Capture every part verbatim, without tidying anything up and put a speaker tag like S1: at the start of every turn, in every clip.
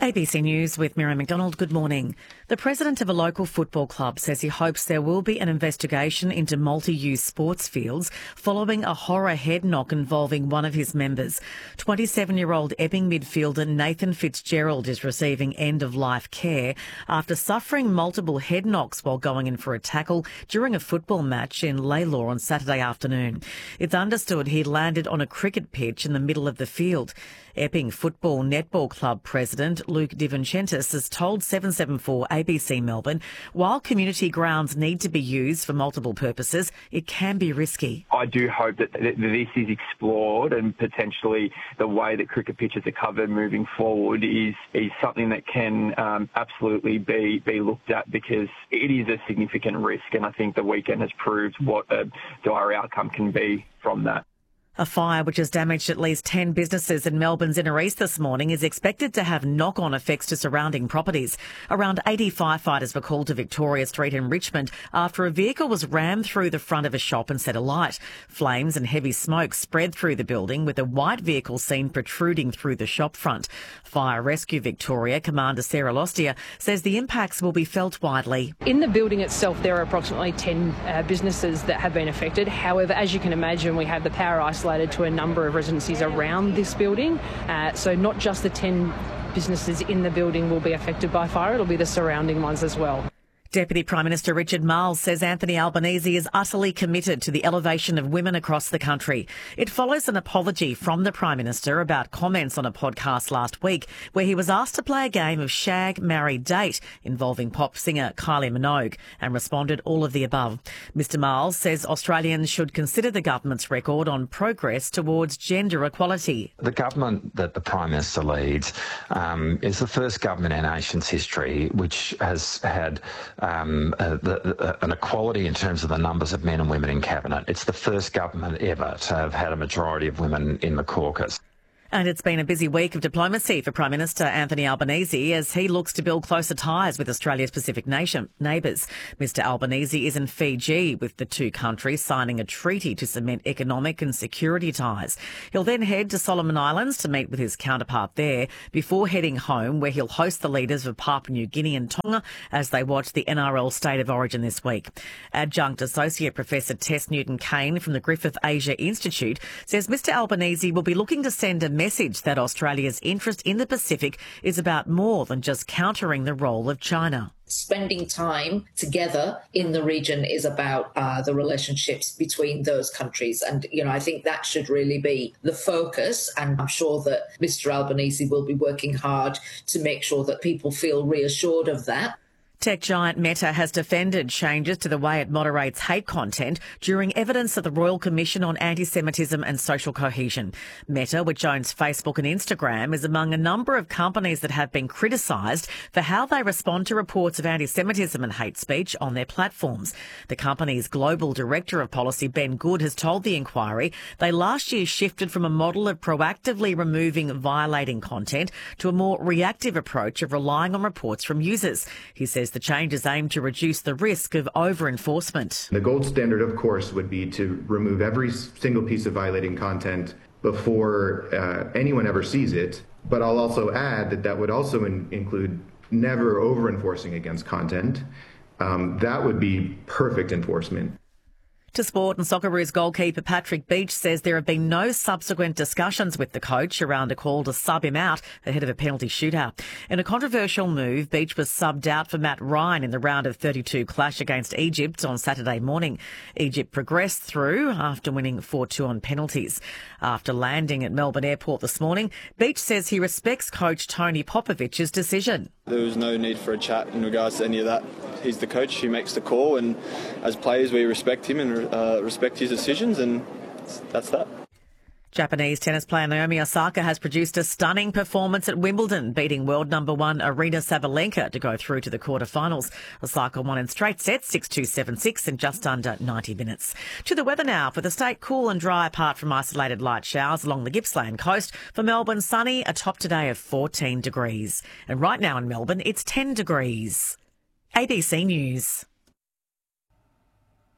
S1: A B C News with Miriam McDonald. Good morning. The president of a local football club says he hopes there will be an investigation into multi-use sports fields following a horror head knock involving one of his members. twenty-seven-year-old Epping midfielder Nathan Fitzgerald is receiving end-of-life care after suffering multiple head knocks while going in for a tackle during a football match in Laylaw on Saturday afternoon. It's understood he landed on a cricket pitch in the middle of the field. Epping Football Netball Club president Luke Divincentis has told seven seven four A B C Melbourne, while community grounds need to be used for multiple purposes, it can be risky.
S2: I do hope that this is explored and potentially the way that cricket pitches are covered moving forward is, is something that can um, absolutely be, be looked at, because it is a significant risk, and I think the weekend has proved what a dire outcome can be from that.
S1: A fire which has damaged at least ten businesses in Melbourne's inner east this morning is expected to have knock-on effects to surrounding properties. Around eighty firefighters were called to Victoria Street in Richmond after a vehicle was rammed through the front of a shop and set alight. Flames and heavy smoke spread through the building, with a white vehicle seen protruding through the shop front. Fire Rescue Victoria Commander Sarah Lostia says the impacts will be felt widely.
S3: In the building itself, there are approximately ten uh, businesses that have been affected. However, as you can imagine, we have the power isolation to a number of residencies around this building. Uh, so not just the ten businesses in the building will be affected by fire, it'll be the surrounding ones as well.
S1: Deputy Prime Minister Richard Marles says Anthony Albanese is utterly committed to the elevation of women across the country. It follows an apology from the Prime Minister about comments on a podcast last week where he was asked to play a game of shag, marry, date involving pop singer Kylie Minogue and responded all of the above. Mister Marles says Australians should consider the government's record on progress towards gender equality.
S4: The government that the Prime Minister leads um, is the first government in our nation's history which has had Um, uh, the, uh, an equality in terms of the numbers of men and women in cabinet. It's the first government ever to have had a majority of women in the caucus.
S1: And it's been a busy week of diplomacy for Prime Minister Anthony Albanese as he looks to build closer ties with Australia's Pacific nation neighbours. Mister Albanese is in Fiji, with the two countries signing a treaty to cement economic and security ties. He'll then head to Solomon Islands to meet with his counterpart there before heading home, where he'll host the leaders of Papua New Guinea and Tonga as they watch the N R L State of Origin this week. Adjunct Associate Professor Tess Newton-Kane from the Griffith Asia Institute says Mister Albanese will be looking to send a message that Australia's interest in the Pacific is about more than just countering the role of China.
S5: Spending time together in the region is about uh, the relationships between those countries. And, you know, I think that should really be the focus. And I'm sure that Mister Albanese will be working hard to make sure that people feel reassured of that.
S1: Tech giant Meta has defended changes to the way it moderates hate content during evidence of the Royal Commission on Anti-Semitism and Social Cohesion. Meta, which owns Facebook and Instagram, is among a number of companies that have been criticised for how they respond to reports of anti-Semitism and hate speech on their platforms. The company's global director of policy, Ben Good, has told the inquiry they last year shifted from a model of proactively removing violating content to a more reactive approach of relying on reports from users. He says the changes aim to reduce the risk of over-enforcement.
S6: The gold standard, of course, would be to remove every single piece of violating content before uh, anyone ever sees it. But I'll also add that that would also in- include never over-enforcing against content. Um, that would be perfect enforcement.
S1: To sport, and Socceroos goalkeeper Patrick Beach says there have been no subsequent discussions with the coach around a call to sub him out ahead of a penalty shootout. In a controversial move, Beach was subbed out for Matt Ryan in the round of thirty-two clash against Egypt on Saturday morning. Egypt progressed through after winning four two on penalties. After landing at Melbourne Airport this morning, Beach says he respects coach Tony Popovich's decision.
S7: There was no need for a chat in regards to any of that. He's the coach, he makes the call, and as players we respect him and uh, respect his decisions, and that's that.
S1: Japanese tennis player Naomi Osaka has produced a stunning performance at Wimbledon, beating world number one Aryna Sabalenka to go through to the quarterfinals. Osaka won in straight sets, six two, seven six, in just under ninety minutes. To the weather now, for the state cool and dry apart from isolated light showers along the Gippsland coast. For Melbourne, sunny, a top today of fourteen degrees. And right now in Melbourne, it's ten degrees. A B C News.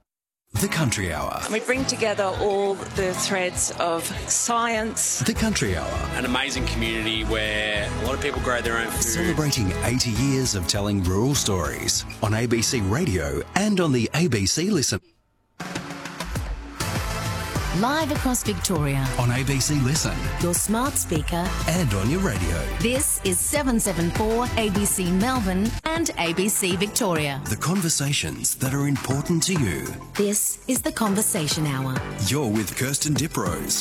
S8: The Country Hour.
S9: We bring together all the threads of science.
S8: The Country Hour.
S10: An amazing community where a lot of people grow their own food.
S8: Celebrating eighty years of telling rural stories on A B C Radio and on the A B C Listen.
S11: Live across Victoria.
S8: On A B C Listen.
S11: Your smart speaker.
S8: And on your radio.
S11: This is seven seven four A B C Melbourne and A B C Victoria.
S8: The conversations that are important to you.
S11: This is The Conversation Hour.
S8: You're with Kirsten Diprose.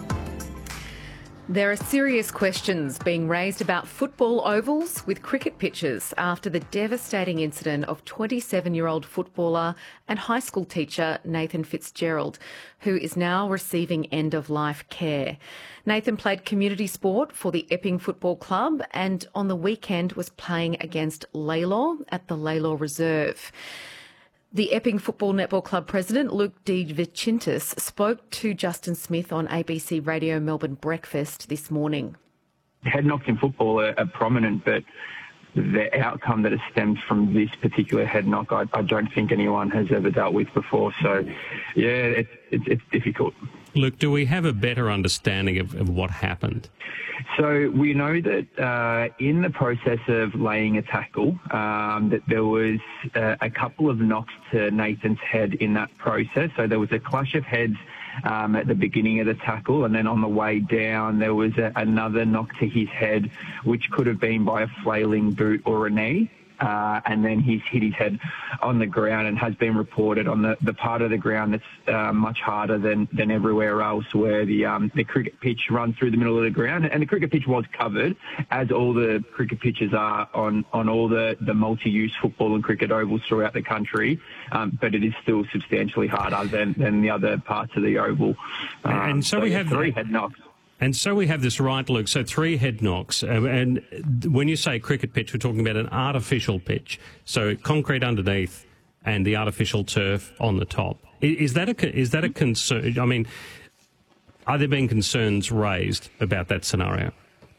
S12: There are serious questions being raised about football ovals with cricket pitches after the devastating incident of twenty-seven-year-old footballer and high school teacher Nathan Fitzgerald, who is now receiving end-of-life care. Nathan played community sport for the Epping Football Club and on the weekend was playing against Laylaw at the Laylaw Reserve. The Epping Football Netball Club president, Luke De Vicintis, spoke to Justin Smith on A B C Radio Melbourne Breakfast this morning.
S2: Head knocks in football are, are prominent, but the outcome that has stemmed from this particular head knock, I, I don't think anyone has ever dealt with before. So, yeah, it's, it's, it's difficult.
S13: Luke, do we have a better understanding of, of what happened?
S2: So we know that uh, in the process of laying a tackle, um, that there was uh, a couple of knocks to Nathan's head in that process. So there was a clash of heads um, at the beginning of the tackle, and then on the way down there was a, another knock to his head, which could have been by a flailing boot or a knee. Uh, and then he's hit his head on the ground and has been reported on the, the part of the ground that's uh, much harder than, than everywhere else, where the um, the cricket pitch runs through the middle of the ground. And the cricket pitch was covered, as all the cricket pitches are on, on all the, the multi-use football and cricket ovals throughout the country. Um, but it is still substantially harder than, than the other parts of the oval. Um,
S13: and so, so we have
S2: three head knocks.
S13: And so we have this right, Luke, so three head knocks. Um, and when you say cricket pitch, we're talking about an artificial pitch. So concrete underneath and the artificial turf on the top. Is that a, is that a concern? I mean, are there been concerns raised about that scenario?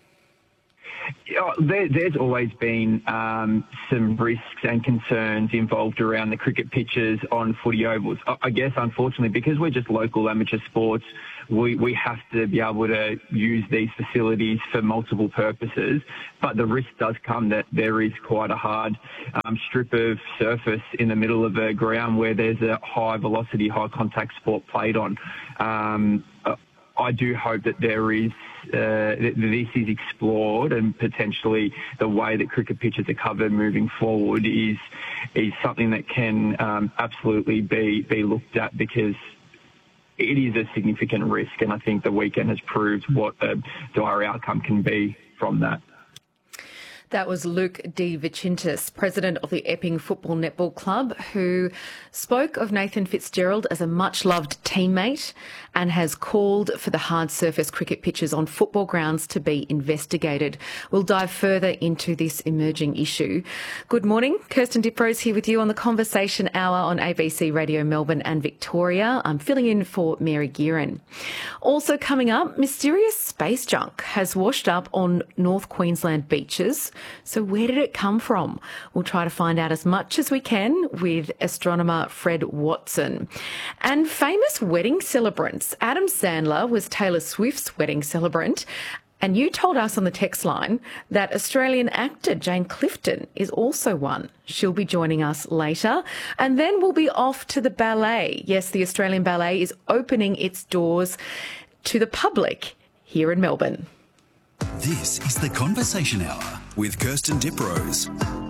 S2: There, there's always been um, some risks and concerns involved around the cricket pitches on footy ovals. I guess, unfortunately, because we're just local amateur sports, we, we have to be able to use these facilities for multiple purposes. But the risk does come that there is quite a hard um, strip of surface in the middle of a ground where there's a high velocity, high contact sport played on. Um, I do hope that there is uh, that this is explored, and potentially the way that cricket pitches are covered moving forward is is something that can um, absolutely be be looked at, because it is a significant risk, and I think the weekend has proved what a dire outcome can be from that.
S12: That was Luke De Vicintis, president of the Epping Football Netball Club, who spoke of Nathan Fitzgerald as a much-loved teammate and has called for the hard surface cricket pitches on football grounds to be investigated. We'll dive further into this emerging issue. Good morning. Kirsten Diprose here with you on the Conversation Hour on A B C Radio Melbourne and Victoria. I'm filling in for Mary Gearan. Also coming up, mysterious space junk has washed up on North Queensland beaches. So where did it come from? We'll try to find out as much as we can with astronomer Fred Watson. And famous wedding celebrants. Adam Sandler was Taylor Swift's wedding celebrant. And you told us on the text line that Australian actor Jane Clifton is also one. She'll be joining us later. And then we'll be off to the ballet. Yes, the Australian Ballet is opening its doors to the public here in Melbourne.
S8: This is The Conversation Hour with Kirsten Diprose.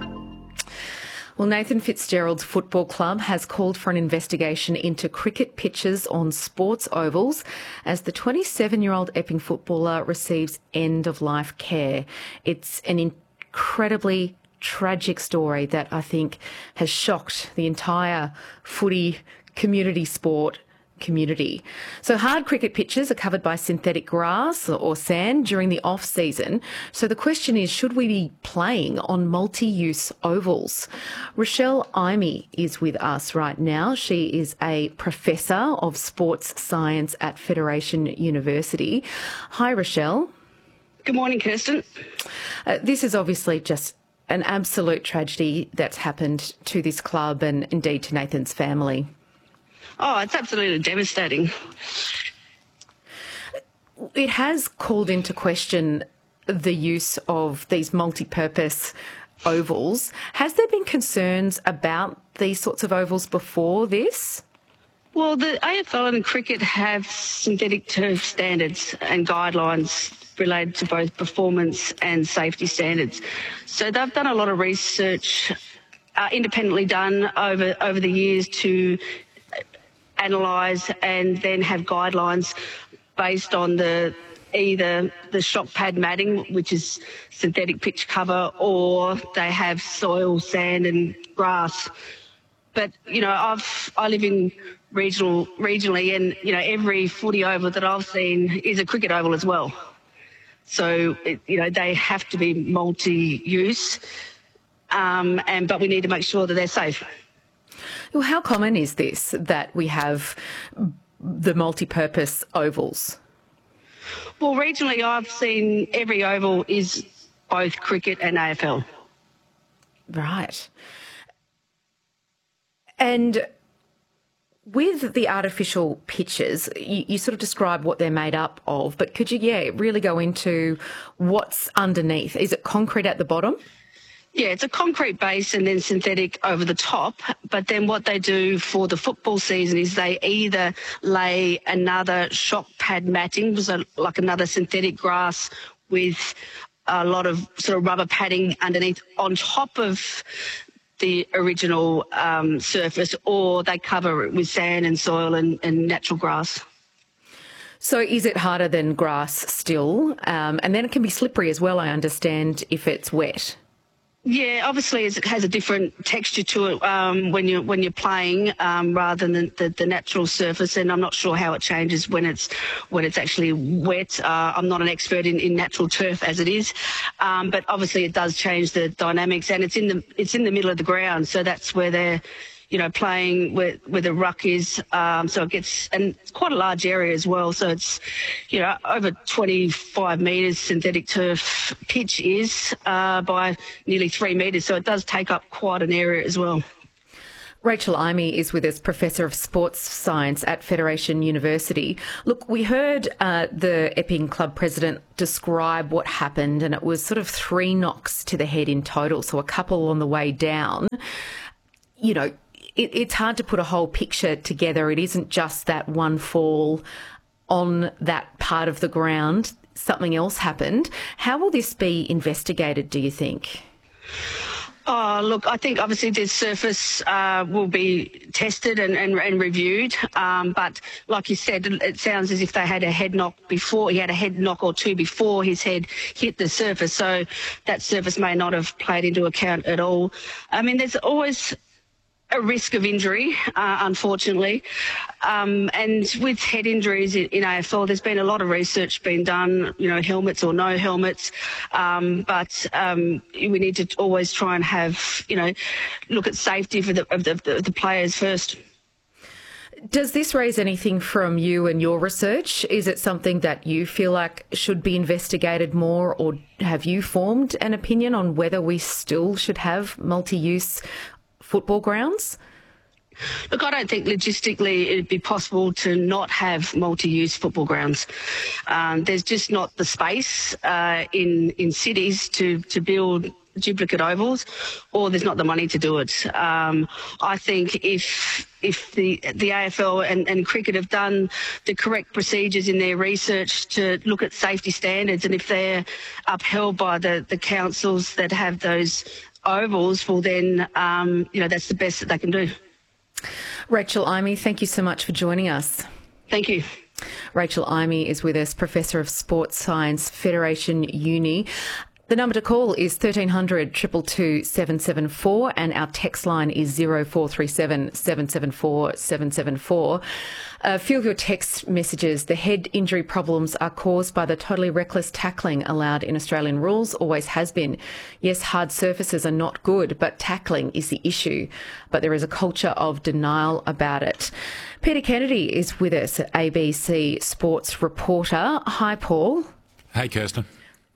S12: Well, Nathan Fitzgerald's football club has called for an investigation into cricket pitches on sports ovals as the twenty-seven-year-old Epping footballer receives end-of-life care. It's an incredibly tragic story that I think has shocked the entire footy community sport community. So hard cricket pitches are covered by synthetic grass or sand during the off-season. So the question is, should we be playing on multi-use ovals? Rochelle Imey is with us right now. She is a professor of sports science at Federation University. Hi, Rochelle.
S14: Good morning, Kirsten.
S12: Uh, this is obviously just an absolute tragedy that's happened to this club and indeed to Nathan's family.
S14: Oh, it's absolutely devastating.
S12: It has called into question the use of these multi-purpose ovals. Has there been concerns about these sorts of ovals before this?
S14: Well, the A F L and cricket have synthetic turf standards and guidelines related to both performance and safety standards. So they've done a lot of research, uh, independently done over, over the years to analyse and then have guidelines based on the either the shock pad matting, which is synthetic pitch cover, or they have soil, sand and grass. But, you know, I've, I live in regional, regionally and, you know, every footy oval that I've seen is a cricket oval as well. So, it, you know, they have to be multi-use, um, and but we need to make sure that they're safe.
S12: Well, how common is this, that we have the multi-purpose ovals?
S14: Well, regionally, I've seen every oval is both cricket and A F L.
S12: Right. And with the artificial pitches, you, you sort of describe what they're made up of, but could you, yeah, really go into what's underneath? Is it concrete at the bottom?
S14: Yeah, it's a concrete base and then synthetic over the top. But then what they do for the football season is they either lay another shock pad matting, so like another synthetic grass with a lot of sort of rubber padding underneath on top of the original um, surface, or they cover it with sand and soil and, and natural grass.
S12: So is it harder than grass still? Um, and then it can be slippery as well, I understand, if it's wet.
S14: Yeah, obviously it has a different texture to it um, when you're when you're playing um, rather than the, the natural surface, and I'm not sure how it changes when it's when it's actually wet. Uh, I'm not an expert in, in natural turf as it is, um, but obviously it does change the dynamics, and it's in the it's in the middle of the ground, so that's where they're, you know, playing where, where the ruck is. Um, so it gets, and it's quite a large area as well. So it's, you know, over twenty-five metres synthetic turf pitch is uh, by nearly three metres. So it does take up quite an area as well.
S12: Rachel Imey is with us, Professor of Sports Science at Federation University. Look, we heard uh, the Epping Club president describe what happened, and it was sort of three knocks to the head in total, so a couple on the way down. You know, It, it's hard to put a whole picture together. It isn't just that one fall on that part of the ground. Something else happened. How will this be investigated, do you think?
S14: Oh, look, I think obviously the surface uh, will be tested and, and, and reviewed. Um, but like you said, it sounds as if they had a head knock before. He had a head knock or two before his head hit the surface. So that surface may not have played into account at all. I mean, there's always a risk of injury, uh, unfortunately. Um, and with head injuries in, in A F L, there's been a lot of research being done, you know, helmets or no helmets. Um, but um, we need to always try and have, you know, look at safety for the, of the, the, the players first.
S12: Does this raise anything from you and your research? Is it something that you feel like should be investigated more, or have you formed an opinion on whether we still should have multi-use football grounds?
S14: Look, I don't think logistically it'd be possible to not have multi-use football grounds. Um, there's just not the space uh, in in cities to, to build duplicate ovals, or there's not the money to do it. Um, I think if if the the A F L and, and cricket have done the correct procedures in their research to look at safety standards, and if they're upheld by the, the councils that have those ovals, well then, um, you know, that's the best that they can do.
S12: Rachel Imey, thank you so much for joining us.
S14: Thank you.
S12: Rachel Imey is with us, Professor of Sports Science, Federation Uni. The number to call is thirteen hundred, two two two, seven seven four, and our text line is zero four three seven, seven seven four, seven seven four. A few of your text messages. The head injury problems are caused by the totally reckless tackling allowed in Australian rules, always has been. Yes, hard surfaces are not good, but tackling is the issue. But there is a culture of denial about it. Peter Kennedy is with us, A B C sports reporter. Hi, Paul.
S15: Hey, Kirsten.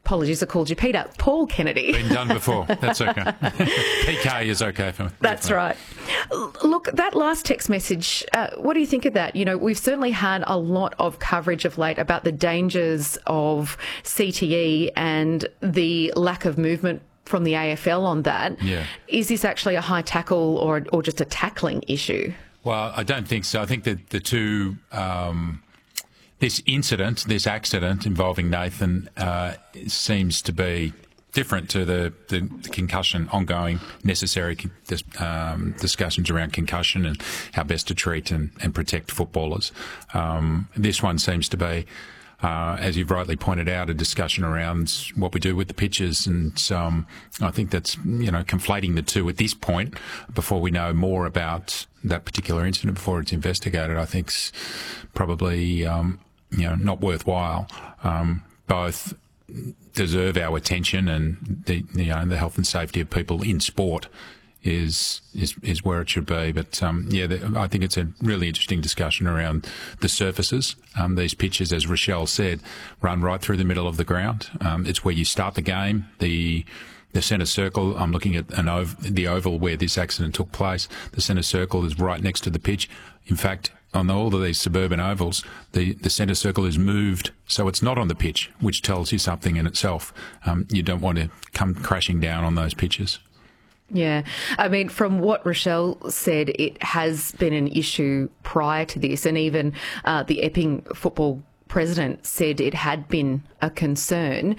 S12: Apologies, I called you Peter. Paul Kennedy.
S15: Been done before. That's okay. P K is okay for me.
S12: That's right. Look, that last text message, uh, what do you think of that? You know, we've certainly had a lot of coverage of late about the dangers of C T E and the lack of movement from the A F L on that.
S15: Yeah.
S12: Is this actually a high tackle or, or just a tackling issue?
S15: Well, I don't think so. I think that the two... Um, This incident, this accident involving Nathan, uh, seems to be different to the, the, the concussion, ongoing necessary um, discussions around concussion and how best to treat and, and protect footballers. Um, this one seems to be, uh, as you've rightly pointed out, a discussion around what we do with the pitches, and um, I think that's, you know, conflating the two at this point before we know more about that particular incident, before it's investigated, I think's probably um, you know, not worthwhile. Um, both deserve our attention, and the, you know, the health and safety of people in sport is is is where it should be. But um, yeah, the, I think it's a really interesting discussion around the surfaces. Um, these pitches, as Rochelle said, run right through the middle of the ground. Um, it's where you start the game. The The centre circle, I'm looking at an ov- the oval where this accident took place. The centre circle is right next to the pitch. In fact, on all of these suburban ovals, the, the centre circle is moved, so it's not on the pitch, which tells you something in itself. Um, you don't want to come crashing down on those pitches.
S12: Yeah. I mean, from what Rochelle said, it has been an issue prior to this, and even uh, the Epping football president said it had been a concern.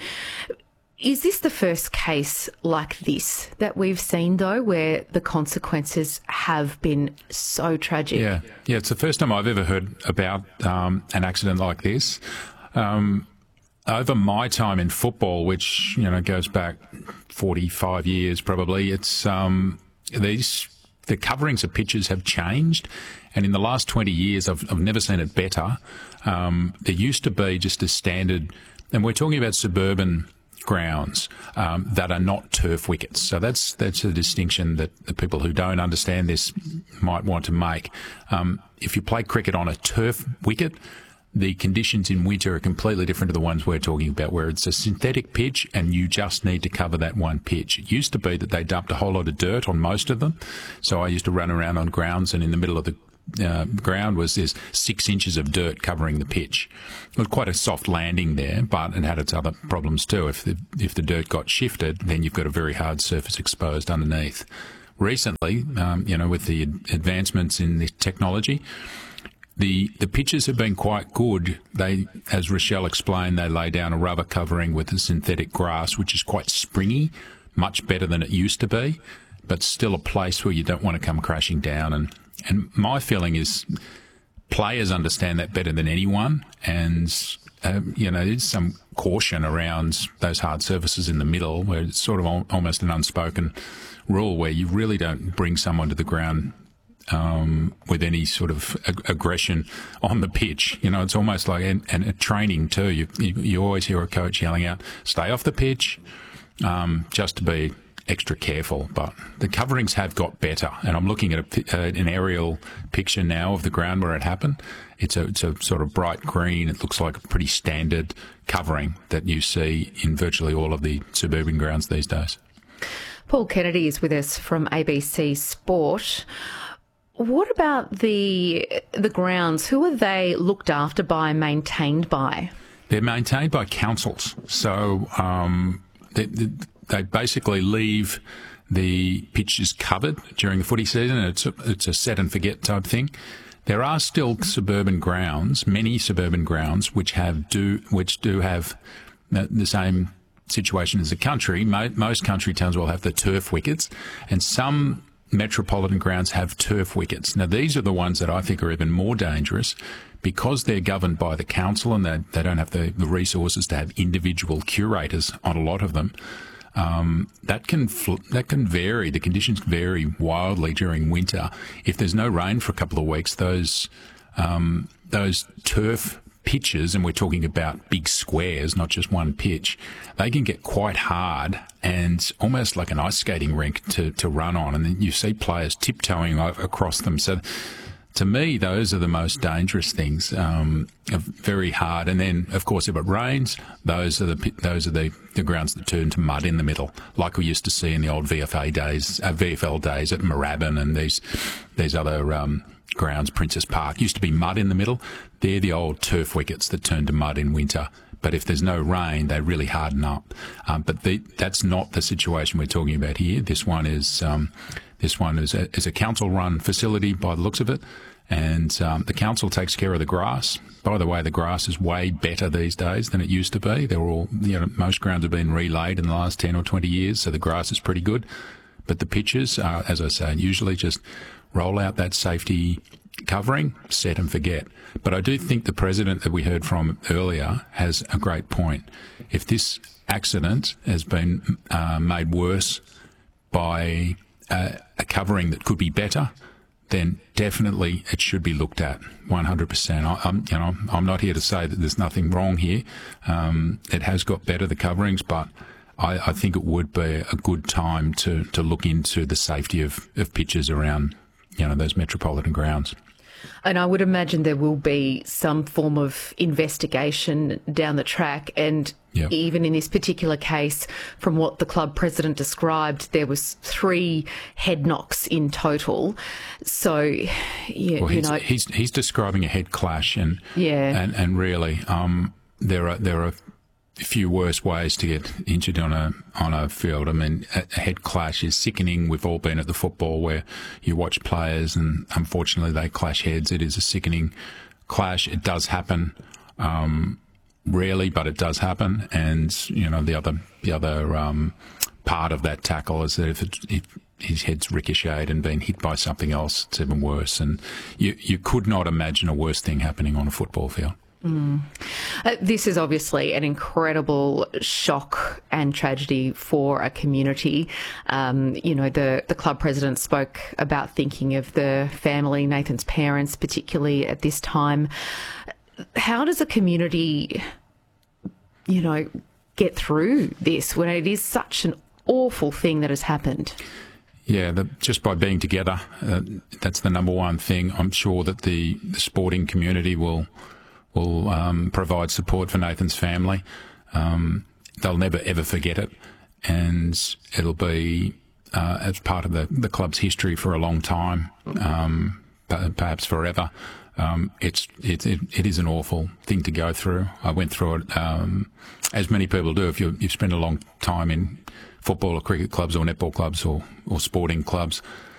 S12: Is this the first case like this that we've seen, though, where the consequences have been so tragic?
S15: Yeah, yeah, it's the first time I've ever heard about um, an accident like this. Um, over my time in football, which, you know, goes back forty-five years probably, it's um, these the coverings of pitches have changed, and in the last twenty years, I've, I've never seen it better. Um, there used to be just a standard, and we're talking about suburban grounds um, that are not turf wickets. So that's that's a distinction that the people who don't understand this might want to make. Um, if you play cricket on a turf wicket, the conditions in winter are completely different to the ones we're talking about, where it's a synthetic pitch and you just need to cover that one pitch. It used to be that they dumped a whole lot of dirt on most of them. So I used to run around on grounds, and in the middle of the Uh, ground was there's six inches of dirt covering the pitch. It was quite a soft landing there, but it had its other problems too. If the if the dirt got shifted, then you've got a very hard surface exposed underneath. Recently, um, you know, with the advancements in the technology, the the pitches have been quite good. They, as Rochelle explained, they lay down a rubber covering with a synthetic grass, which is quite springy, much better than it used to be, but still a place where you don't want to come crashing down. And And my feeling is players understand that better than anyone, and, uh, you know, there's some caution around those hard surfaces in the middle, where it's sort of al- almost an unspoken rule where you really don't bring someone to the ground um, with any sort of ag- aggression on the pitch. You know, it's almost like, and, and at training too, you, you, you always hear a coach yelling out, stay off the pitch, um, just to be extra careful. But the coverings have got better, and I'm looking at a, uh, an aerial picture now of the ground where it happened. It's a, it's a sort of bright green. It looks like a pretty standard covering that you see in virtually all of the suburban grounds these days.
S12: Paul Kennedy is with us from A B C Sport. What about the the grounds? Who are they looked after by, maintained by?
S15: They're maintained by councils. So um, they, they, they basically leave the pitches covered during the footy season. It's a, it's a set and forget type thing. There are still suburban grounds, many suburban grounds, which have do which do have the, the same situation as the country. Mo- most country towns will have the turf wickets, and some metropolitan grounds have turf wickets. Now, these are the ones that I think are even more dangerous because they're governed by the council, and they, they don't have the, the resources to have individual curators on a lot of them. Um, that can fl- that can vary. The conditions vary wildly during winter. If there's no rain for a couple of weeks, those um, those turf pitches, and we're talking about big squares, not just one pitch, they can get quite hard and almost like an ice skating rink to, to run on. And then you see players tiptoeing across them. So to me, those are the most dangerous things. Um, very hard, and then of course if it rains, those are the those are the, the grounds that turn to mud in the middle, like we used to see in the old V F A days, uh, V F L days at Moorabbin and these these other um, grounds. Princess Park used to be mud in the middle. They're the old turf wickets that turn to mud in winter. But if there's no rain, they really harden up. Um, but the, that's not the situation we're talking about here. This one is um, this one is a, is a council-run facility by the looks of it, and um, the council takes care of the grass. By the way, the grass is way better these days than it used to be. They're all, you know, most grounds have been relaid in the last ten or twenty years, so the grass is pretty good. But the pitches, are, as I say, usually just roll out that safety covering, set and forget. But I do think the president that we heard from earlier has a great point. If this accident has been uh, made worse by uh, a covering that could be better, then definitely it should be looked at one hundred percent. I, I'm, you know, I'm not here to say that there's nothing wrong here. Um, it has got better, the coverings, but I, I think it would be a good time to, to look into the safety of, of pitches around, you know, those metropolitan grounds.
S12: And I would imagine there will be some form of investigation down the track. And yep. even in this particular case, from what the club president described, there was three head knocks in total. So, yeah,
S15: well,
S12: you
S15: he's,
S12: know,
S15: he's he's describing a head clash, and
S12: yeah,
S15: and, and really, um, there are there are a few worse ways to get injured on a on a field. I mean, a head clash is sickening. We've all been at the football where you watch players and unfortunately they clash heads. It is a sickening clash. It does happen, um, rarely, but it does happen. And you know, the other the other um, part of that tackle is that if, it, if his head's ricocheted and been hit by something else, it's even worse. And you you could not imagine a worse thing happening on a football field.
S12: Mm. Uh, this is obviously an incredible shock and tragedy for a community. Um, you know, the, the club president spoke about thinking of the family, Nathan's parents, particularly at this time. How does a community, you know, get through this when it is such an awful thing that has happened?
S15: Yeah, the, just by being together, uh, that's the number one thing. I'm sure that the, the sporting community will will um, provide support for Nathan's family. Um, they'll never, ever forget it. And it'll be uh, as part of the, the club's history for a long time, um, perhaps forever. Um, it's, it's, it, it is an awful thing to go through. I went through it, um, as many people do. If you, you've spent a long time in football or cricket clubs or netball clubs or, or sporting clubs,